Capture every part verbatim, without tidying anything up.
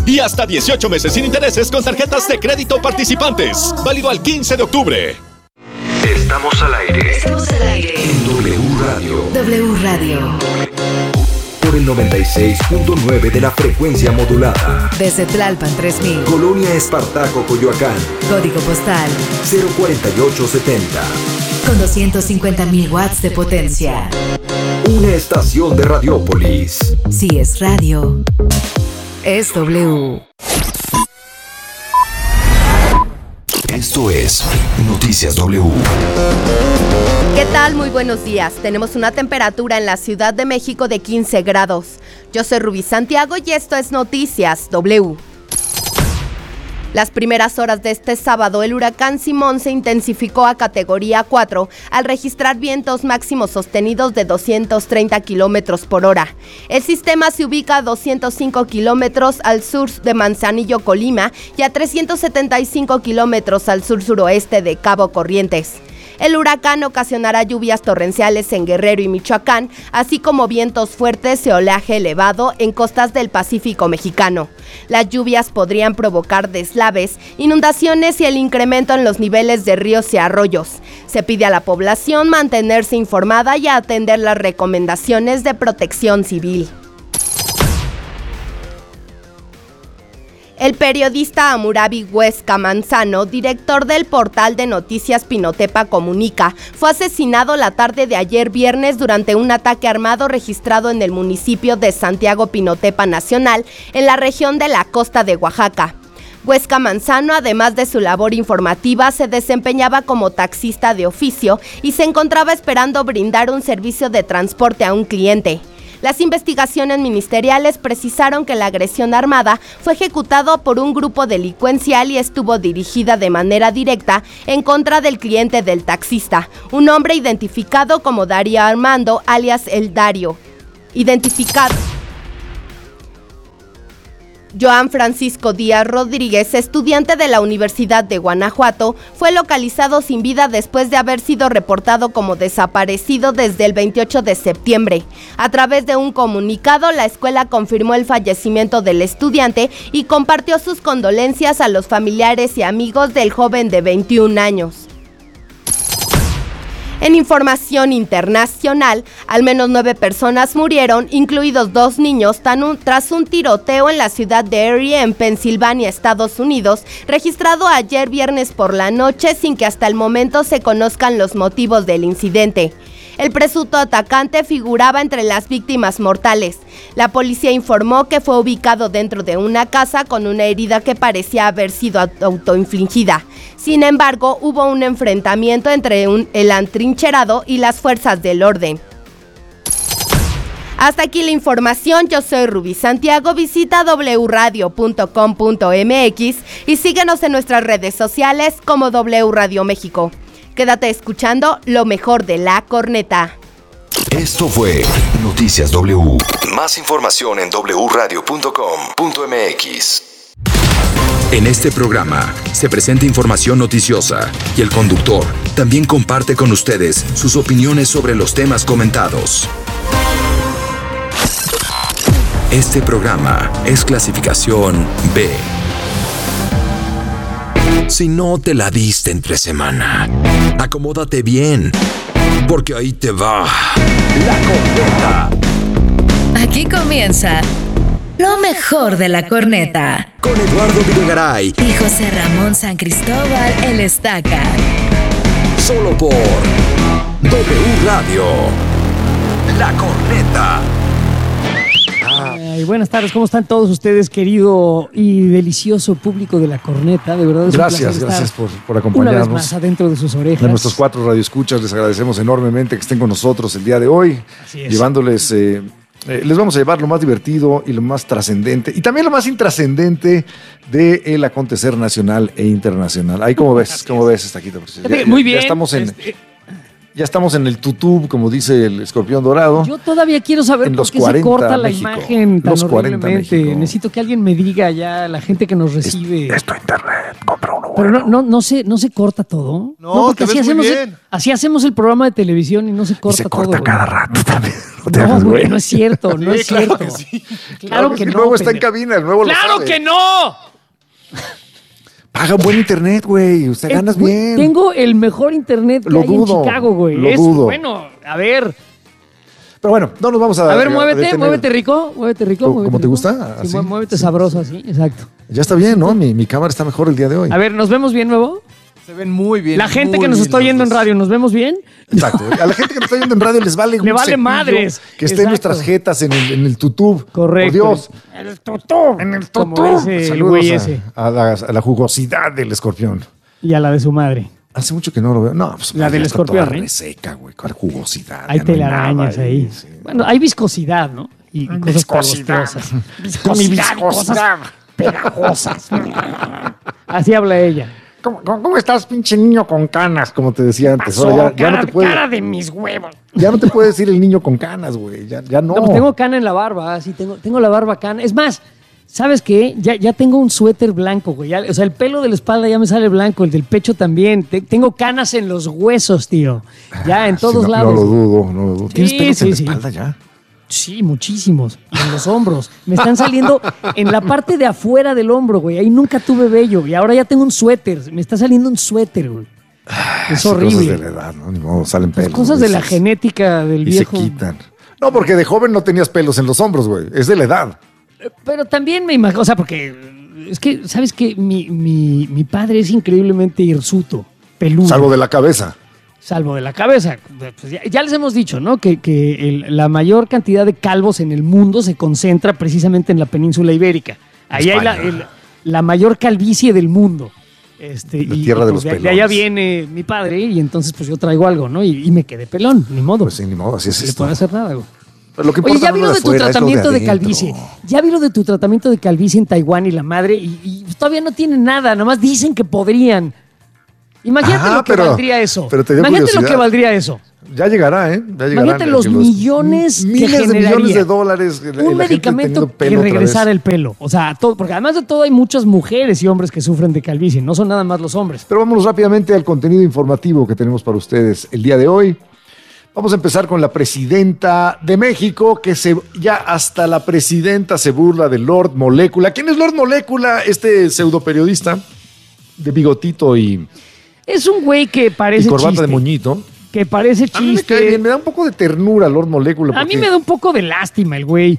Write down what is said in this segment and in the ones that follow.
Y hasta dieciocho meses sin intereses con tarjetas de crédito participantes. Válido al quince de octubre. Estamos al aire. Estamos al aire. En W Radio. W Radio. Por el noventa y seis punto nueve de la frecuencia modulada. Desde Tlalpan tres mil. Colonia Espartaco, Coyoacán. Código postal cero cuarenta y ocho setenta. Con doscientos cincuenta mil watts de potencia. Una estación de Radiópolis. Si es radio, es W. Esto es Noticias W. ¿Qué tal? Muy buenos días. Tenemos una temperatura en la Ciudad de México de quince grados. Yo soy Rubí Santiago y esto es Noticias W. Las primeras horas de este sábado, el huracán Simón se intensificó a categoría cuatro al registrar vientos máximos sostenidos de doscientos treinta kilómetros por hora. El sistema se ubica a doscientos cinco kilómetros al sur de Manzanillo, Colima, y a trescientos setenta y cinco kilómetros al sur-suroeste de Cabo Corrientes. El huracán ocasionará lluvias torrenciales en Guerrero y Michoacán, así como vientos fuertes y oleaje elevado en costas del Pacífico mexicano. Las lluvias podrían provocar deslaves, inundaciones y el incremento en los niveles de ríos y arroyos. Se pide a la población mantenerse informada y atender las recomendaciones de Protección Civil. El periodista Hammurabi Huesca Manzano, director del portal de noticias Pinotepa Comunica, fue asesinado la tarde de ayer viernes durante un ataque armado registrado en el municipio de Santiago Pinotepa Nacional, en la región de la costa de Oaxaca. Huesca Manzano, además de su labor informativa, se desempeñaba como taxista de oficio y se encontraba esperando brindar un servicio de transporte a un cliente. Las investigaciones ministeriales precisaron que la agresión armada fue ejecutada por un grupo delincuencial y estuvo dirigida de manera directa en contra del cliente del taxista, un hombre identificado como Darío Armando, alias El Dario. Identificado. Joan Francisco Díaz Rodríguez, estudiante de la Universidad de Guanajuato, fue localizado sin vida después de haber sido reportado como desaparecido desde el veintiocho de septiembre. A través de un comunicado, la escuela confirmó el fallecimiento del estudiante y compartió sus condolencias a los familiares y amigos del joven de veintiún años. En información internacional, al menos nueve personas murieron, incluidos dos niños, un, tras un tiroteo en la ciudad de Erie, en Pensilvania, Estados Unidos, registrado ayer viernes por la noche sin que hasta el momento se conozcan los motivos del incidente. El presunto atacante figuraba entre las víctimas mortales. La policía informó que fue ubicado dentro de una casa con una herida que parecía haber sido autoinfligida. Sin embargo, hubo un enfrentamiento entre un, el atrincherado y las fuerzas del orden. Hasta aquí la información. Yo soy Rubí Santiago. Visita w radio punto com punto m x y síguenos en nuestras redes sociales como W Radio México. Quédate escuchando lo mejor de La Corneta. Esto fue Noticias W. Más información en w radio punto com punto m x. En este programa se presenta información noticiosa y el conductor también comparte con ustedes sus opiniones sobre los temas comentados. Este programa es clasificación B. Si no te la diste entre semana, acomódate bien, porque ahí te va La Corneta. Aquí comienza lo mejor de La Corneta. Con Eduardo Videgaray y José Ramón San Cristóbal, el Estaca. Solo por W Radio. La Corneta. Ay, buenas tardes, ¿cómo están todos ustedes, querido y delicioso público de La Corneta? De verdad es gracias, un gracias por, por acompañarnos. Una vez más adentro de sus orejas. De nuestros cuatro radioescuchas, les agradecemos enormemente que estén con nosotros el día de hoy, llevándoles, eh, eh, les vamos a llevar lo más divertido y lo más trascendente, y también lo más intrascendente del acontecer nacional e internacional. Ahí, ¿cómo ves? ¿Cómo ves, Estaquito? Ya, Muy bien. Ya estamos en... Este... Ya estamos en el tutú, como dice el escorpión dorado. Yo todavía quiero saber por qué se corta la imagen tan horriblemente. Necesito que alguien me diga ya, la gente que nos recibe. Es, es tu internet, compra uno Pero no, no, no, se, no se corta todo. No, no porque así hacemos, el, así hacemos el programa de televisión y no se corta todo. Y se corta todo, cada güey. rato también. No, no, güey, no es cierto, no sí, es claro cierto. Que sí. Claro, claro que que no. El nuevo está en cabina, el nuevo ¡Claro lo sabe. que no! Paga buen internet, güey. Usted eh, ganas güey, bien. Tengo el mejor internet que lo hay dudo, en Chicago, güey. Lo es, dudo. Bueno, a ver. Pero bueno, no nos vamos a... A ver, muévete, detener. muévete rico, muévete rico. ¿Cómo, muévete ¿cómo te rico. gusta? Sí, ¿Así? muévete Sí. sabroso, así, exacto. Ya está bien, ¿no? Mi, mi cámara está mejor el día de hoy. A ver, ¿nos vemos bien, nuevo? Se ven muy bien. La gente muy que nos bien está los oyendo en dos. radio, ¿nos vemos bien? Exacto. A la gente que nos está oyendo en radio les vale Le un vale cepillo madres. que esté en Exacto. nuestras jetas en el, en el tutub. Correcto. Por Dios. En el tutú. En el tutú. Como ese, el Saludos güey a, ese. a la, a la jugosidad del escorpión. Y a la de su madre. Hace mucho que no lo veo. No, pues La ya del está escorpión, toda ¿eh? reseca, güey. Con jugosidad. Hay ya no telarañas nada ahí. sí. Bueno, hay viscosidad, ¿no? Y, y cosas Viscosidad. pegostosas. Viscosidad. Cosas pegajosas. Así habla ella. ¿Cómo, cómo, cómo estás, pinche niño con canas? Como te decía antes. Ahora ya, ya no te puede, cara de mis huevos. ya no te puede decir el niño con canas, güey. Ya, ya no. No, pues tengo cana en la barba, ah, sí, tengo, tengo la barba cana. Es más, ¿sabes qué? Ya, ya tengo un suéter blanco, güey. Ya- o sea, el pelo de la espalda ya me sale blanco, el del pecho también. Te- tengo canas en los huesos, tío. Ya, en Sí, todos no, lados. No lo dudo, no lo dudo. ¿Tienes Sí, pelos sí, en la sí. espalda ya? Sí, muchísimos. Y en los hombros. Me están saliendo en la parte de afuera del hombro, güey. Ahí nunca tuve vello. Y ahora ya tengo un suéter. Me está saliendo un suéter, güey. Es Sí, horrible. Cosas de la edad, ¿no? Ni modo, salen Pues pelos. cosas de la dices. genética del Y viejo. se quitan. No, porque de joven no tenías pelos en los hombros, güey. Es de la edad. Pero también me imagino, o sea, porque es que, ¿sabes qué? Mi, mi, mi padre es increíblemente hirsuto, peludo. Salvo de la cabeza. Salvo de la cabeza. Pues ya, ya les hemos dicho, ¿no? Que, que el- la mayor cantidad de calvos en el mundo se concentra precisamente en la península ibérica. Ahí hay la, España. el- la mayor calvicie del mundo. Este, La y- tierra y de pues los de, de allá pelones. viene mi padre y entonces pues yo traigo algo, ¿no? Y, y me quedé pelón, ni modo. Pues sí, ni modo, así es No se esto. puede hacer nada, güey. Pero lo que Oye, importa ya no vi es lo de de tu afuera, es lo tratamiento de, adentro. calvicie. Ya vi lo de tu tratamiento de calvicie en Taiwán y la madre, y, y todavía no tienen nada, nomás dicen que podrían. Imagínate Ah, lo que pero- valdría eso. pero te dio Imagínate lo curiosidad. que valdría eso. Ya llegará, ¿eh? Ya llegará. Imagínate los millones que Miles de millones generaría de dólares. la- la Un gente medicamento teniendo que pelo otra regresara vez. el pelo. O sea, todo, porque además de todo hay muchas mujeres y hombres que sufren de calvicie, no son nada más los hombres. Pero vámonos rápidamente al contenido informativo que tenemos para ustedes el día de hoy. Vamos a empezar con la presidenta de México, que se, ya hasta la presidenta se burla de Lord Molécula. ¿Quién es Lord Molécula? Este pseudoperiodista de bigotito y, Es un güey que y parece corbata chiste. de moñito. Que parece A mí me chiste. cae bien, me da un poco de ternura Lord Molécula. A mí porque, me da un poco de lástima el güey.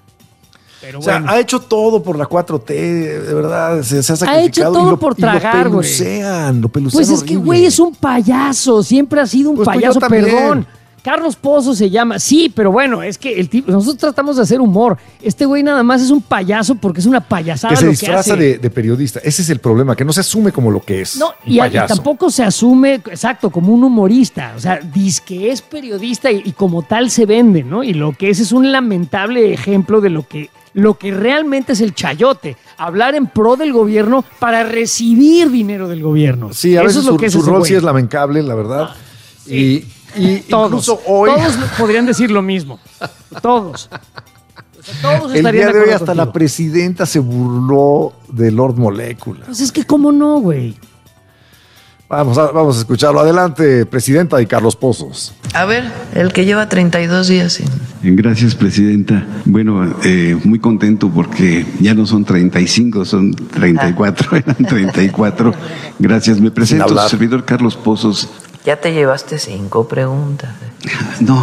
Pero O sea, bueno. ha hecho todo por la cuatro T, de verdad, se, se ha sacrificado. hecho y todo lo- por y lo tragar, güey. pelucean, lo pelucean Pues es que, horrible. güey, es un payaso. Siempre ha sido un Pues, pues, yo payaso, también. perdón. Carlos Pozo se llama. Sí, pero bueno, es que el tipo, nosotros tratamos de hacer humor. Este güey nada más es un payaso porque es una payasada Que se lo disfraza que hace. de, de periodista. Ese es el problema, que no se asume como lo que es. No, un y, a- y payaso. tampoco se asume, exacto, como un humorista. O sea, dice que es periodista y, y como tal se vende, ¿no? Y lo que es es un lamentable ejemplo de lo que, lo que realmente es el chayote. Hablar en pro del gobierno para recibir dinero del gobierno. Sí, a Eso veces es lo su, que es su ese rol güey. sí es lamentable, la verdad. Y, y Todos, incluso hoy, todos podrían decir lo mismo. Todos. O sea, todos el estarían día de hoy acuerdo hasta la contigo. presidenta se burló de Lord Molécula. Pues es que cómo no, güey. Vamos a, vamos a escucharlo. Adelante, presidenta y Carlos Pozos. A ver, el que lleva treinta y dos días sin... Gracias, presidenta. Bueno, eh, muy contento porque ya no son treinta y cinco, son treinta y cuatro, eran treinta y cuatro. Gracias, me presento, hablar. su servidor Carlos Pozos. Ya te llevaste cinco preguntas. No,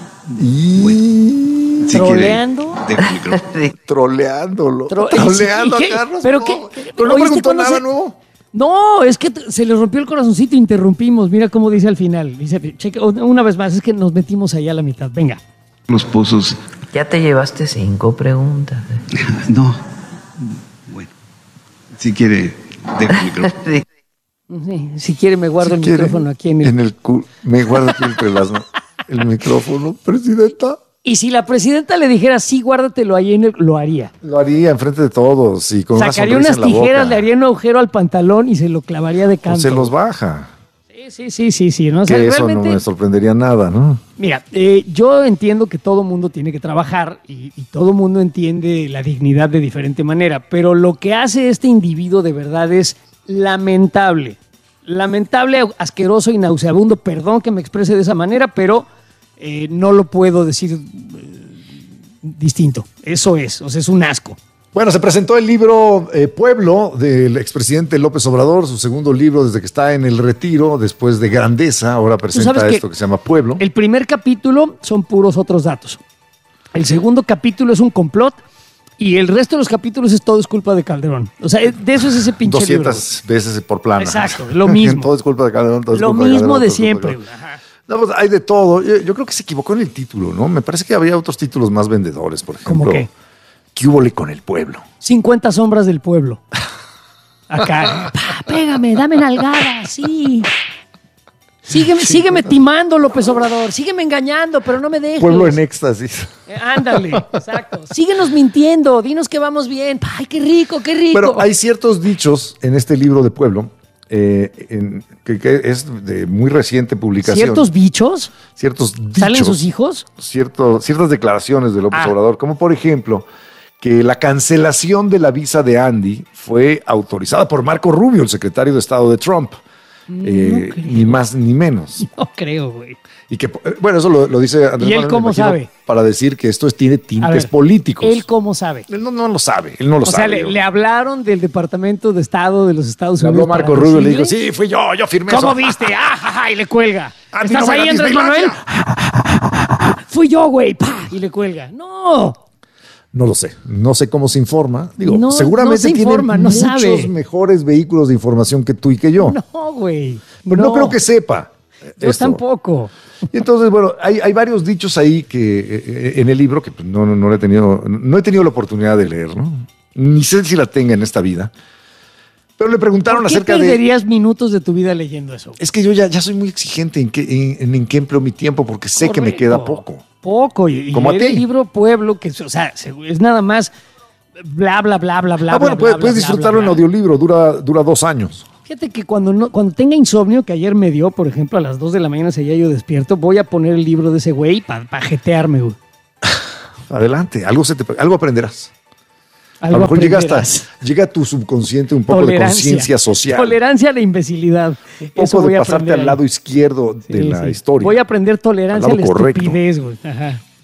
Y si ¿Troleando? quiere, dejo el micrófono. troleándolo. Tro- troleando ¿Y a qué? Carlos ¿Pero Pozos. qué? Pero no ¿Oíste preguntó cuando nada se- nuevo. No, es que t- se le rompió el corazoncito, interrumpimos. Mira cómo dice al final. Dice, cheque, una vez más, es que nos metimos ahí a la mitad. Venga. Carlos Pozos. Ya te llevaste cinco preguntas. No, bueno, si quiere, dejo el micrófono. Sí, si quiere me guardo Si el quiere, micrófono aquí en el... En el cu- me guardo aquí entre las manos. El micrófono, presidenta. Y si la presidenta le dijera, sí, guárdatelo ahí en el... Lo haría. Lo haría enfrente de todos y con Sacaría una unas sonrisa en la tijeras, boca. le haría un agujero al pantalón y se lo clavaría de O canto. se los baja. Sí, sí, sí, sí, sí. ¿no? O sea, Que eso realmente... no me sorprendería nada, ¿no? Mira, eh, yo entiendo que todo mundo tiene que trabajar y, y todo mundo entiende la dignidad de diferente manera, pero lo que hace este individuo de verdad es lamentable. Lamentable, asqueroso y nauseabundo. Perdón que me exprese de esa manera, pero eh, no lo puedo decir eh, distinto. Eso es, o sea, es un asco. Bueno, se presentó el libro eh, Pueblo del expresidente López Obrador, su segundo libro desde que está en el retiro, después de Grandeza, ahora presenta esto que, que se llama Pueblo. El primer capítulo son puros otros datos. El segundo capítulo es un complot y el resto de los capítulos es todo es culpa de Calderón. O sea, de eso es ese pinche doscientas libro. veces por plano. Exacto, lo mismo. Todo es culpa de Calderón, todo es lo culpa mismo de Calderón. de siempre. No, pues hay de todo. Yo, yo creo que se equivocó en el título, ¿no? Me parece que había otros títulos más vendedores, por ejemplo. ¿Cómo qué? ¿Qué húbole con el pueblo? cincuenta sombras del pueblo. Acá. Pa, pégame, dame nalgada, sí. Sígueme, sígueme timando, López Obrador. Sígueme engañando, pero no me dejes. Pueblo en éxtasis. Eh, ándale, exacto. Síguenos mintiendo, dinos que vamos bien. Ay, qué rico, qué rico. Pero hay ciertos dichos en este libro de Pueblo eh, en, que, que es de muy reciente publicación. ¿Ciertos bichos? Ciertos dichos. ¿Salen sus hijos? Cierto, ciertas declaraciones de López Ah. Obrador, como por ejemplo que la cancelación de la visa de Andy fue autorizada por Marco Rubio, el secretario de Estado de Trump. No Eh, creo. ni más ni menos. No creo, güey. Y que, eh, bueno, eso lo, lo dice Andrés ¿Y él Manuel, cómo me imagino, sabe? para decir que esto es- tiene A tintes ver, políticos. ¿Él cómo sabe? Él no, no lo sabe, él no lo O sabe. sea, le, yo. le hablaron del Departamento de Estado de los Estados Le Unidos. habló Marco para Rubio y le dijo, decirle, sí, fui yo, yo firmé ¿cómo eso. viste? Ah, ja, ja, y le cuelga. Andy ¿Estás no va a ahí, Andrés Manuel? Disneylandia. Fui yo, güey. Pa, y le cuelga. No. No lo sé, no sé cómo se informa. Digo, No, seguramente no se tiene informa, no muchos sabe. mejores vehículos de información que tú y que yo. No, güey. Pero no, creo que sepa. Yo esto. tampoco. Y entonces, bueno, hay, hay varios dichos ahí que eh, en el libro que pues, no, no, no he tenido, no he tenido la oportunidad de leer, ¿no? Ni sé si la tenga en esta vida. Pero le preguntaron ¿Por qué acerca de. perderías minutos de tu vida leyendo eso? Es que yo ya, ya soy muy exigente en, qué, en, en, en qué empleo mi tiempo porque sé que me Correcto. queda poco. Poco. Y, y Como a leer ti. el libro Pueblo, que o sea, es nada más bla, bla, bla, bla, bla. ah, bueno, bla, puedes, bla, puedes bla, disfrutarlo bla, en bla. audiolibro, dura, dura dos años. Fíjate que cuando, no, cuando tenga insomnio, que ayer me dio, por ejemplo, a las dos de la mañana seguía yo despierto, voy a poner el libro de ese güey para pa jetearme, güey. Adelante, algo, se te, algo aprenderás. Algo a lo mejor llega, aprenderás. hasta, llega a tu subconsciente un poco de conciencia social. Tolerancia a la imbecilidad. Un poco Eso voy de a pasarte aprender al ahí. lado izquierdo de Sí, la sí. historia. Voy a aprender tolerancia a Al la lado correcto. estupidez, güey. Ajá.